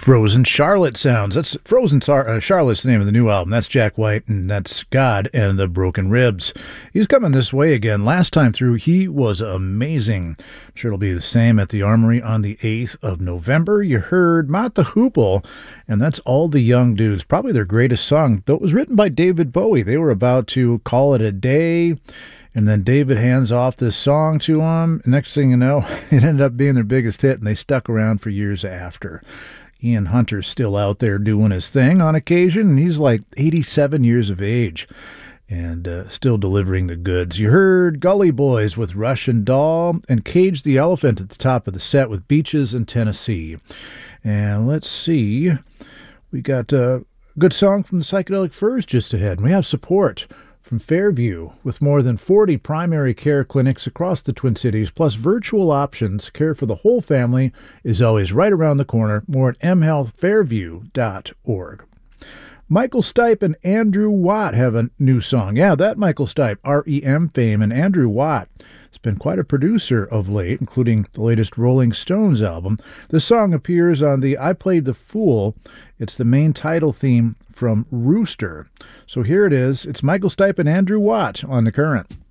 Frozen Charlotte sounds. That's Charlotte's the name of the new album. That's Jack White, and that's God and the Broken Ribs. He's coming this way again. Last time through, he was amazing. I'm sure it'll be the same at the Armory on the 8th of November. You heard Mott the Hoople, and that's All the Young Dudes. Probably their greatest song, though it was written by David Bowie. They were about to call it a day, and then David hands off this song to him. Next thing you know, it ended up being their biggest hit, and they stuck around for years after. Ian Hunter's still out there doing his thing on occasion, and he's like 87 years of age and still delivering the goods. You heard Gully Boys with Russian Doll and Cage the Elephant at the top of the set with Beaches in Tennessee. And let's see, we got a good song from the Psychedelic Furs just ahead. And we have support from Fairview, with more than 40 primary care clinics across the Twin Cities, plus virtual options. Care for the whole family is always right around the corner. More at mhealthfairview.org. Michael Stipe and Andrew Watt have a new song. Yeah, that Michael Stipe, REM fame, and Andrew Watt has been quite a producer of late, including the latest Rolling Stones album. The song appears on the I Played the Fool. It's the main title theme from Rooster. So here it is. It's Michael Stipe and Andrew Watt on The Current.